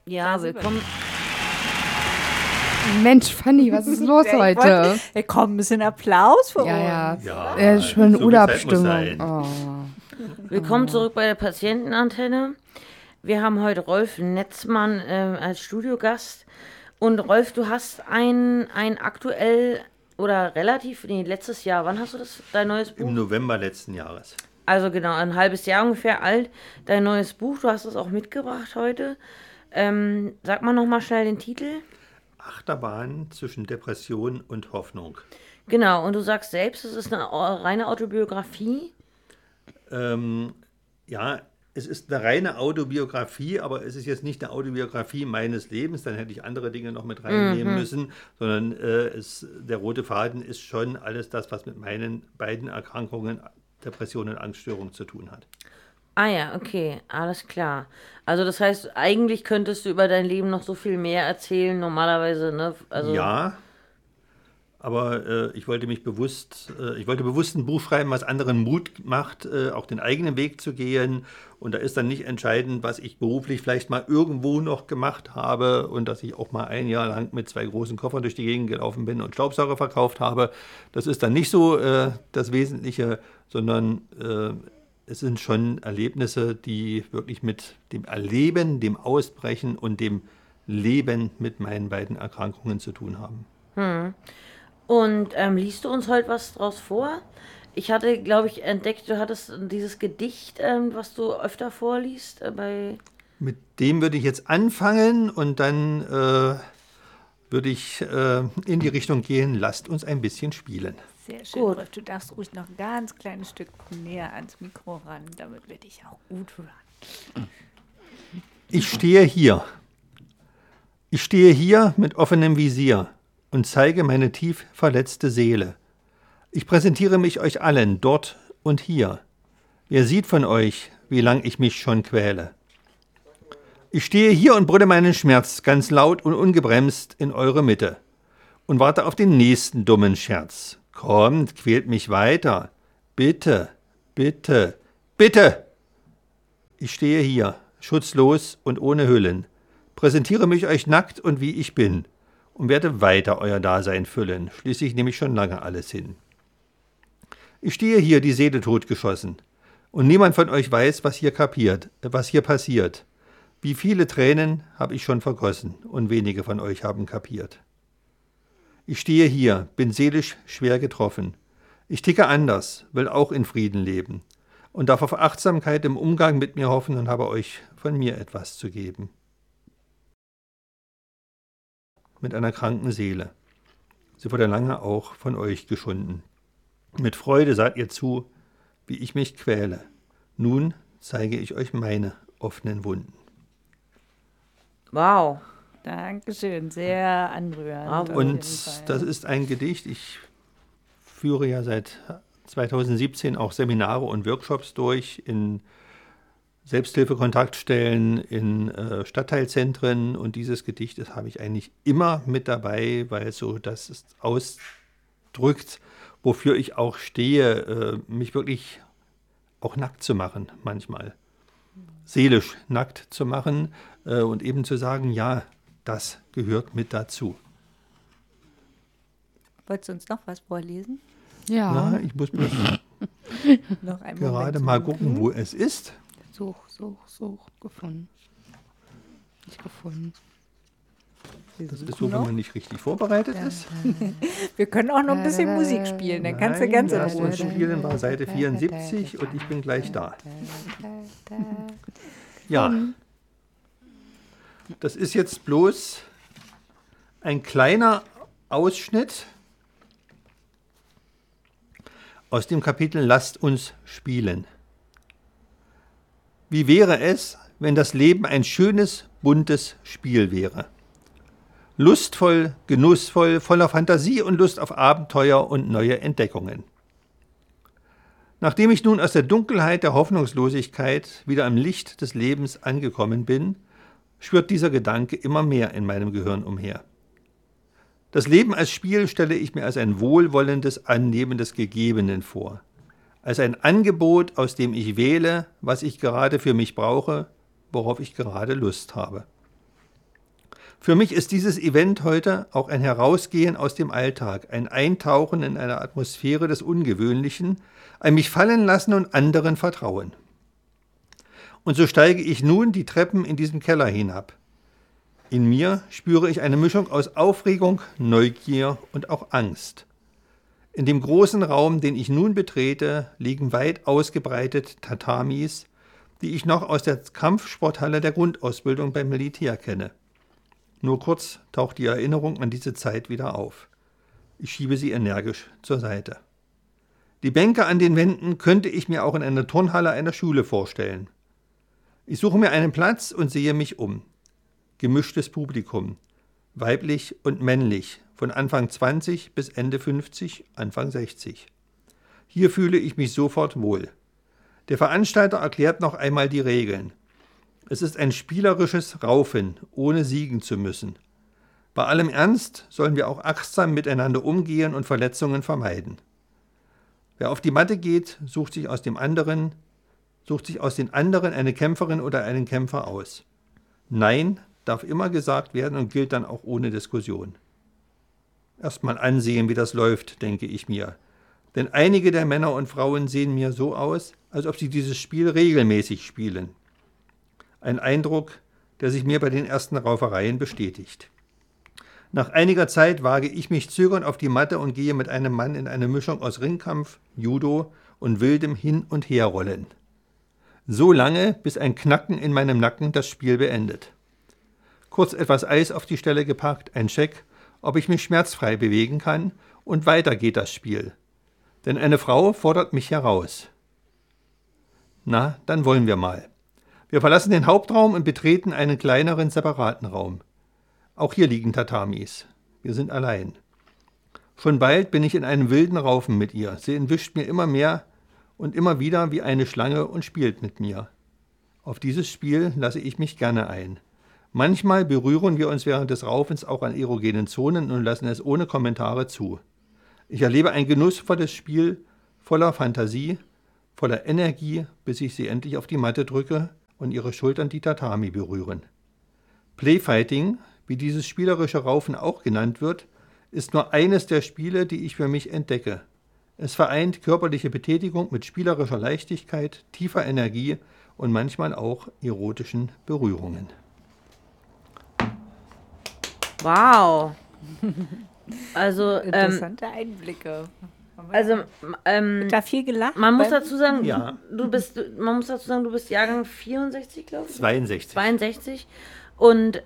Ja, willkommen. Mensch, Fanny, was ist los heute? Komm, ein bisschen Applaus für uns. Ja, schon so Urlaubsstimmung. Willkommen zurück bei der Patientenantenne. Wir haben heute Rolf Netzmann als Studiogast. Und Rolf, du hast ein aktuell oder relativ, letztes Jahr, wann hast du dein neues Buch? Im November letzten Jahres. Also genau, ein halbes Jahr ungefähr alt, dein neues Buch. Du hast es auch mitgebracht heute. Sag mal nochmal schnell den Titel. Achterbahn zwischen Depression und Hoffnung. Genau, und du sagst selbst, es ist eine reine Autobiografie. Ja, es ist eine reine Autobiografie, aber es ist jetzt nicht eine Autobiografie meines Lebens, dann hätte ich andere Dinge noch mit reinnehmen müssen, sondern der rote Faden ist schon alles das, was mit meinen beiden Erkrankungen, Depression und Angststörung zu tun hat. Ah ja, okay, alles klar. Also das heißt, eigentlich könntest du über dein Leben noch so viel mehr erzählen, normalerweise, ne? Also Ja, aber ich wollte bewusst ein Buch schreiben, was anderen Mut macht, auch den eigenen Weg zu gehen. Und da ist dann nicht entscheidend, was ich beruflich vielleicht mal irgendwo noch gemacht habe und dass ich auch mal ein Jahr lang mit 2 großen Koffern durch die Gegend gelaufen bin und Staubsauger verkauft habe. Das ist dann nicht so das Wesentliche, sondern es sind schon Erlebnisse, die wirklich mit dem Erleben, dem Ausbrechen und dem Leben mit meinen beiden Erkrankungen zu tun haben. Und liest du uns heute was draus vor? Ich hatte, glaube ich, entdeckt, du hattest dieses Gedicht, was du öfter vorliest. Mit dem würde ich jetzt anfangen und dann würde ich in die Richtung gehen, lasst uns ein bisschen spielen. Sehr schön, Rolf. Du darfst ruhig noch ein ganz kleines Stück näher ans Mikro ran, damit wir dich auch gut hören. Ich stehe hier. Ich stehe hier mit offenem Visier und zeige meine tief verletzte Seele. Ich präsentiere mich euch allen, dort und hier. Wer sieht von euch, wie lang ich mich schon quäle? Ich stehe hier und brülle meinen Schmerz ganz laut und ungebremst in eure Mitte und warte auf den nächsten dummen Scherz. Kommt, quält mich weiter. Bitte, bitte, bitte! Ich stehe hier, schutzlos und ohne Hüllen, präsentiere mich euch nackt und wie ich bin und werde weiter euer Dasein füllen. Schließlich nehme ich schon lange alles hin. Ich stehe hier, die Seele totgeschossen, und niemand von euch weiß, was hier passiert. Wie viele Tränen habe ich schon vergossen, und wenige von euch haben kapiert. Ich stehe hier, bin seelisch schwer getroffen. Ich ticke anders, will auch in Frieden leben und darf auf Achtsamkeit im Umgang mit mir hoffen und habe euch von mir etwas zu geben. Mit einer kranken Seele. Sie wurde lange auch von euch geschunden. Mit Freude seht ihr zu, wie ich mich quäle. Nun zeige ich euch meine offenen Wunden. Wow. Dankeschön, sehr anrührend. Und das ist ein Gedicht. Ich führe ja seit 2017 auch Seminare und Workshops durch in Selbsthilfekontaktstellen, in Stadtteilzentren. Und dieses Gedicht, das habe ich eigentlich immer mit dabei, weil so das ist ausdrückt, wofür ich auch stehe, mich wirklich auch nackt zu machen manchmal. Seelisch nackt zu machen und eben zu sagen, ja, das gehört mit dazu. Wolltest du uns noch was vorlesen? Ja. Na, ich muss bloß Noch einen gerade Moment mal gucken, wo es ist. Such. Gefunden. Nicht gefunden. Das ist so, wenn man nicht richtig vorbereitet ist. Wir können auch noch ein bisschen Musik spielen, dann kannst du ganz in Lasst Ruhe uns spielen war Seite 74 und ich bin gleich da. Ja, das ist jetzt bloß ein kleiner Ausschnitt aus dem Kapitel Lasst uns spielen. Wie wäre es, wenn das Leben ein schönes, buntes Spiel wäre? Lustvoll, genussvoll, voller Fantasie und Lust auf Abenteuer und neue Entdeckungen. Nachdem ich nun aus der Dunkelheit der Hoffnungslosigkeit wieder am Licht des Lebens angekommen bin, schwirrt dieser Gedanke immer mehr in meinem Gehirn umher. Das Leben als Spiel stelle ich mir als ein wohlwollendes Annehmen des Gegebenen vor, als ein Angebot, aus dem ich wähle, was ich gerade für mich brauche, worauf ich gerade Lust habe. Für mich ist dieses Event heute auch ein Herausgehen aus dem Alltag, ein Eintauchen in eine Atmosphäre des Ungewöhnlichen, ein mich fallen lassen und anderen vertrauen. Und so steige ich nun die Treppen in diesem Keller hinab. In mir spüre ich eine Mischung aus Aufregung, Neugier und auch Angst. In dem großen Raum, den ich nun betrete, liegen weit ausgebreitet Tatamis, die ich noch aus der Kampfsporthalle der Grundausbildung beim Militär kenne. Nur kurz taucht die Erinnerung an diese Zeit wieder auf. Ich schiebe sie energisch zur Seite. Die Bänke an den Wänden könnte ich mir auch in einer Turnhalle einer Schule vorstellen. Ich suche mir einen Platz und sehe mich um. Gemischtes Publikum, weiblich und männlich, von Anfang 20 bis Ende 50, Anfang 60. Hier fühle ich mich sofort wohl. Der Veranstalter erklärt noch einmal die Regeln. Es ist ein spielerisches Raufen, ohne siegen zu müssen. Bei allem Ernst sollen wir auch achtsam miteinander umgehen und Verletzungen vermeiden. Wer auf die Matte geht, sucht sich aus den anderen eine Kämpferin oder einen Kämpfer aus. Nein darf immer gesagt werden und gilt dann auch ohne Diskussion. Erst mal ansehen, wie das läuft, denke ich mir. Denn einige der Männer und Frauen sehen mir so aus, als ob sie dieses Spiel regelmäßig spielen. Ein Eindruck, der sich mir bei den ersten Raufereien bestätigt. Nach einiger Zeit wage ich mich zögernd auf die Matte und gehe mit einem Mann in eine Mischung aus Ringkampf, Judo und wildem Hin- und Herrollen. So lange, bis ein Knacken in meinem Nacken das Spiel beendet. Kurz etwas Eis auf die Stelle gepackt, ein Check, ob ich mich schmerzfrei bewegen kann, und weiter geht das Spiel. Denn eine Frau fordert mich heraus. Na, dann wollen wir mal. Wir verlassen den Hauptraum und betreten einen kleineren, separaten Raum. Auch hier liegen Tatamis. Wir sind allein. Schon bald bin ich in einem wilden Raufen mit ihr. Sie entwischt mir immer mehr und immer wieder wie eine Schlange und spielt mit mir. Auf dieses Spiel lasse ich mich gerne ein. Manchmal berühren wir uns während des Raufens auch an erogenen Zonen und lassen es ohne Kommentare zu. Ich erlebe ein genussvolles Spiel voller Fantasie, voller Energie, bis ich sie endlich auf die Matte drücke und ihre Schultern die Tatami berühren. Playfighting, wie dieses spielerische Raufen auch genannt wird, ist nur eines der Spiele, die ich für mich entdecke. Es vereint körperliche Betätigung mit spielerischer Leichtigkeit, tiefer Energie und manchmal auch erotischen Berührungen. Wow. Also, Interessante Einblicke. Wird da viel gelacht? man muss dazu sagen, Ja. du bist Jahrgang 64, glaube ich. 62. 62. Und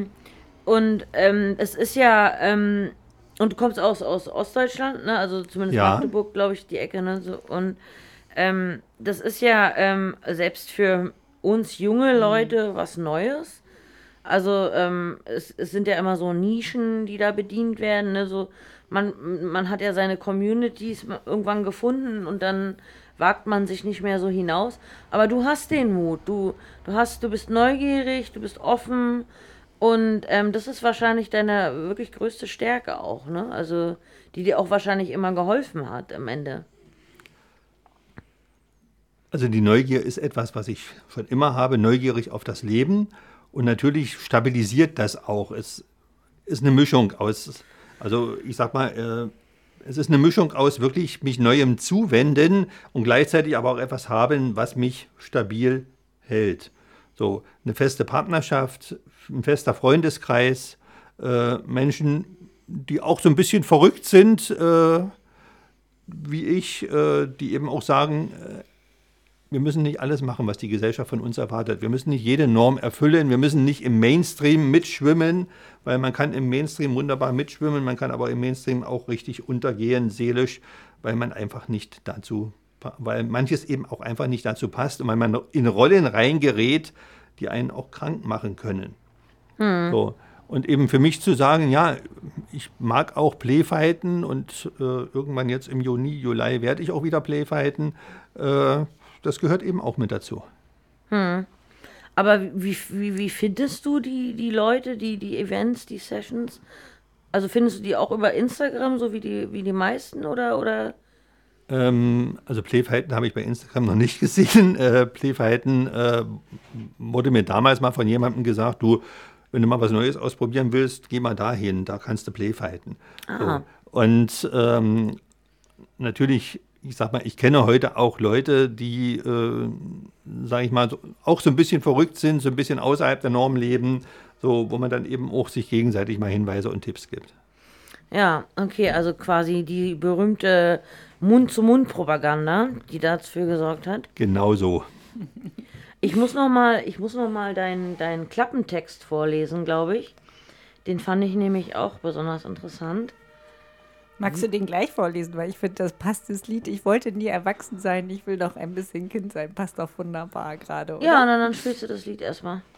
es ist ja, und du kommst aus Ostdeutschland, ne? Also zumindest Ja. Magdeburg, glaube ich, die Ecke, ne? So, und das ist ja selbst für uns junge Leute was Neues. Also es sind ja immer so Nischen, die da bedient werden, ne? So, man hat ja seine Communities irgendwann gefunden und dann wagt man sich nicht mehr so hinaus. Aber du hast den Mut, du bist neugierig, du bist offen und das ist wahrscheinlich deine wirklich größte Stärke auch, ne? Also die dir auch wahrscheinlich immer geholfen hat am Ende. Also die Neugier ist etwas, was ich schon immer habe, neugierig auf das Leben. Und natürlich stabilisiert das auch. Es ist eine Mischung aus, also ich sag mal, es ist eine Mischung aus wirklich mich Neuem zuwenden und gleichzeitig aber auch etwas haben, was mich stabil hält. So eine feste Partnerschaft, ein fester Freundeskreis, Menschen, die auch so ein bisschen verrückt sind, wie ich, die eben auch sagen, wir müssen nicht alles machen, was die Gesellschaft von uns erwartet. Wir müssen nicht jede Norm erfüllen. Wir müssen nicht im Mainstream mitschwimmen, weil man kann im Mainstream wunderbar mitschwimmen, man kann aber im Mainstream auch richtig untergehen, seelisch, weil man einfach nicht dazu, weil manches eben auch einfach nicht dazu passt und weil man in Rollen reingerät, die einen auch krank machen können. So. Und eben für mich zu sagen, ja, ich mag auch Playfighten und irgendwann jetzt im Juni, Juli werde ich auch wieder Playfighten, das gehört eben auch mit dazu. Aber wie findest du die Leute, die Events, die Sessions? Also findest du die auch über Instagram, so wie die meisten, oder? Also Playfighten habe ich bei Instagram noch nicht gesehen. Playfighten wurde mir damals mal von jemandem gesagt, du, wenn du mal was Neues ausprobieren willst, geh mal dahin, da kannst du Play fighten. Ah. So. Und natürlich, ich sag mal, ich kenne heute auch Leute, die, sage ich mal, auch so ein bisschen verrückt sind, so ein bisschen außerhalb der Norm leben, so, wo man dann eben auch sich gegenseitig mal Hinweise und Tipps gibt. Ja, okay, also quasi die berühmte Mund-zu-Mund-Propaganda, die dafür gesorgt hat. Genau so. Ich muss noch mal deinen Klappentext vorlesen, glaube ich. Den fand ich nämlich auch besonders interessant. Magst du den gleich vorlesen? Weil ich finde, das passt, das Lied. Ich wollte nie erwachsen sein, ich will noch ein bisschen Kind sein. Passt doch wunderbar gerade, oder? Ja, dann spielst du das Lied erstmal.